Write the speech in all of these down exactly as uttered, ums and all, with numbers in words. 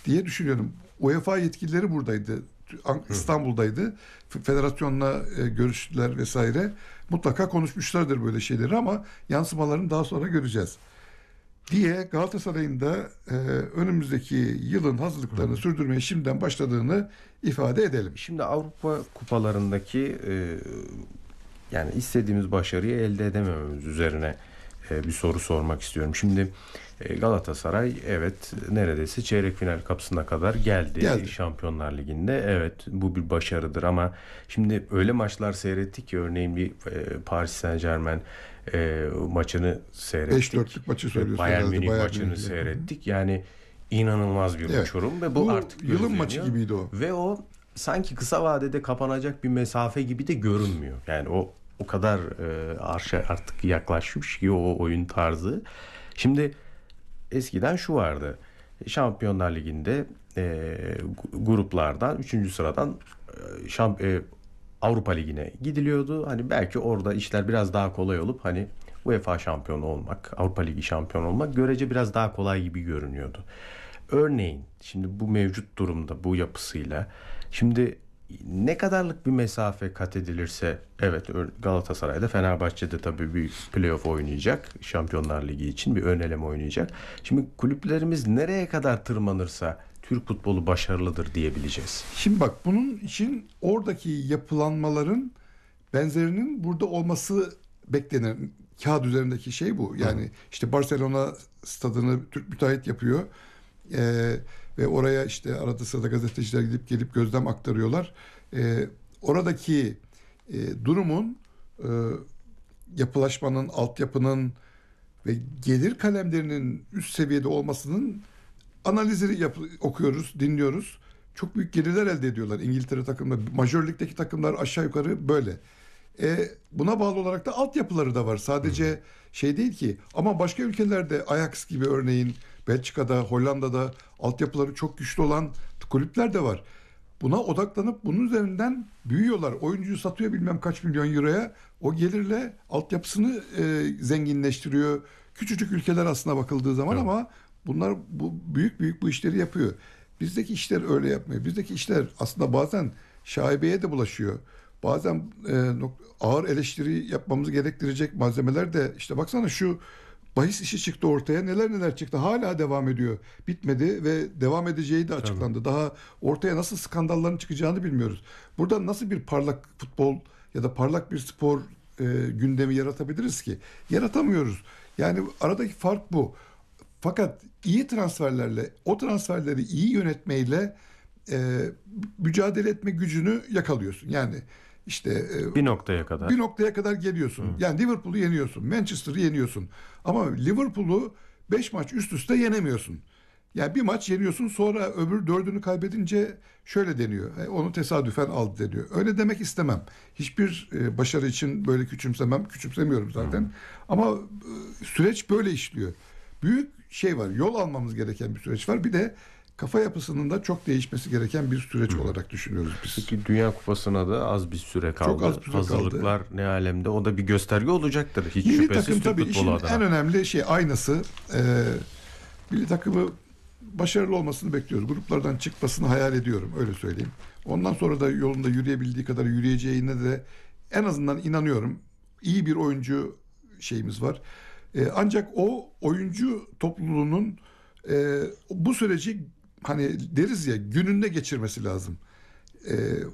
diye düşünüyorum. UEFA yetkilileri buradaydı. İstanbul'daydı. Federasyonla e, görüştüler vesaire. Mutlaka konuşmuşlardır böyle şeyleri ama yansımalarını daha sonra göreceğiz. Diye Galatasaray'ın da e, önümüzdeki yılın hazırlıklarını Hı. sürdürmeye şimdiden başladığını ifade edelim. Şimdi Avrupa kupalarındaki e, yani istediğimiz başarıyı elde edemememiz üzerine e, bir soru sormak istiyorum. Şimdi e, Galatasaray evet neredeyse çeyrek final kapısına kadar geldi, geldi Şampiyonlar Ligi'nde. Evet bu bir başarıdır ama şimdi öyle maçlar seyrettik ki örneğin bir e, Paris Saint-Germain e, maçını seyrettik. beş dörtlük maçı söylüyorsun. Bayern Münih maçını Münih. seyrettik. Yani inanılmaz bir evet. uçurum ve bu, bu artık yılın gözleniyor. Maçı gibiydi o. Ve o sanki kısa vadede kapanacak bir mesafe gibi de görünmüyor. Yani o o kadar e, arşa artık yaklaşmış ki o oyun tarzı. Şimdi eskiden şu vardı. Şampiyonlar Ligi'nde e, gruplardan üçüncü sıradan e, şamp e, Avrupa Ligi'ne gidiliyordu. Hani belki orada işler biraz daha kolay olup hani UEFA şampiyonu olmak, Avrupa Ligi şampiyonu olmak görece biraz daha kolay gibi görünüyordu. Örneğin şimdi bu mevcut durumda bu yapısıyla şimdi ne kadarlık bir mesafe kat edilirse evet Galatasaray'da Fenerbahçe'de tabii bir playoff oynayacak. Şampiyonlar Ligi için bir ön eleme oynayacak. Şimdi kulüplerimiz nereye kadar tırmanırsa Türk futbolu başarılıdır diyebileceğiz. Şimdi bak bunun için oradaki yapılanmaların benzerinin burada olması beklenir. Kağıt üzerindeki şey bu. Yani Hı. işte Barcelona stadını Türk müteahhit yapıyor. Ee, ve oraya işte arada sırada gazeteciler gidip gelip gözlem aktarıyorlar. Ee, oradaki e, durumun e, yapılaşmanın, altyapının ve gelir kalemlerinin üst seviyede olmasının analizleri yap- okuyoruz, dinliyoruz. Çok büyük gelirler elde ediyorlar İngiltere takımları. Majör Lig'deki takımlar aşağı yukarı böyle. E, buna bağlı olarak da altyapıları da var. Sadece Hı. şey değil ki. Ama başka ülkelerde Ajax gibi örneğin Belçika'da, Hollanda'da altyapıları çok güçlü olan kulüpler de var. Buna odaklanıp bunun üzerinden büyüyorlar. Oyuncuyu satıyor bilmem kaç milyon euroya. O gelirle altyapısını e, zenginleştiriyor. Küçücük ülkeler aslına bakıldığı zaman evet. ama bunlar bu büyük büyük bu işleri yapıyor. Bizdeki işler öyle yapmıyor. Bizdeki işler aslında bazen şaibeye de bulaşıyor. Bazen e, ağır eleştiri yapmamızı gerektirecek malzemeler de işte baksana şu bahis işi çıktı ortaya, neler neler çıktı, hala devam ediyor, bitmedi ve devam edeceği de açıklandı. Tabii. Daha ortaya nasıl skandalların çıkacağını bilmiyoruz. Burada nasıl bir parlak futbol ya da parlak bir spor e, gündemi yaratabiliriz ki? Yaratamıyoruz. Yani aradaki fark bu. Fakat iyi transferlerle, o transferleri iyi yönetmeyle e, mücadele etme gücünü yakalıyorsun. Yani İşte e, bir noktaya kadar. Bir noktaya kadar geliyorsun. Hı. Yani Liverpool'u yeniyorsun, Manchester'ı yeniyorsun. Ama Liverpool'u beş maç üst üste yenemiyorsun. Yani bir maç yeniyorsun, sonra öbür dördünü kaybedince şöyle deniyor. E, onu tesadüfen aldı deniyor. Öyle demek istemem. Hiçbir e, başarı için böyle küçümsemem, küçümsemiyorum zaten. Hı. Ama e, süreç böyle işliyor. Büyük şey var, yol almamız gereken bir süreç var. Bir de kafa yapısının da çok değişmesi gereken bir süreç Hı. olarak düşünüyoruz biz. Peki Dünya Kupası'na da az bir süre kaldı. Çok az bir süre Hazırlıklar kaldı. Ne alemde? O da bir gösterge olacaktır. Hiç milli şüphesiz takım tabii işin adına. en önemli şey aynası. E, milli takımı başarılı olmasını bekliyoruz. Gruplardan çıkmasını hayal ediyorum. Öyle söyleyeyim. Ondan sonra da yolunda yürüyebildiği kadar yürüyeceğine de en azından inanıyorum. İyi bir oyuncu şeyimiz var. E, ancak o oyuncu topluluğunun e, bu süreci hani deriz ya gününde geçirmesi lazım. Ee,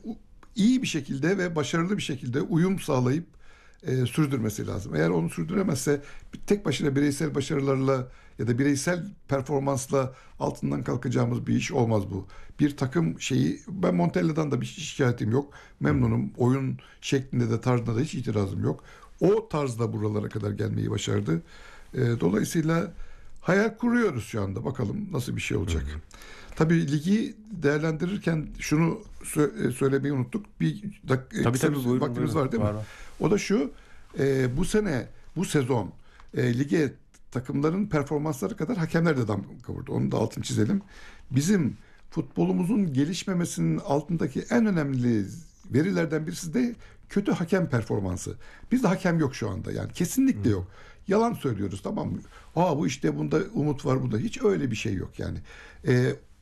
iyi bir şekilde ve başarılı bir şekilde uyum sağlayıp e, sürdürmesi lazım. Eğer onu sürdüremezse tek başına bireysel başarılarla ya da bireysel performansla altından kalkacağımız bir iş olmaz bu. Bir takım şeyi, ben Montella'dan da bir şikayetim yok. Memnunum. Oyun şeklinde de tarzında da hiç itirazım yok. O tarzda buralara kadar gelmeyi başardı. E, dolayısıyla hayal kuruyoruz şu anda. Bakalım nasıl bir şey olacak. Hı hı. Tabii ligi değerlendirirken şunu sö- söylemeyi unuttuk. Bir dak- tabii, tabii, buyurun, vaktimiz buyurun. var değil var, mi? Var. O da şu. E, bu sene, bu sezon e, lige takımların performansları kadar hakemler de damga vurdu. Onu da altını çizelim. Bizim futbolumuzun gelişmemesinin altındaki en önemli verilerden birisi de kötü hakem performansı. Bizde hakem yok şu anda. Yani kesinlikle yok. Yalan söylüyoruz, tamam mı? Aa bu işte bunda umut var, bunda hiç öyle bir şey yok yani. Ee,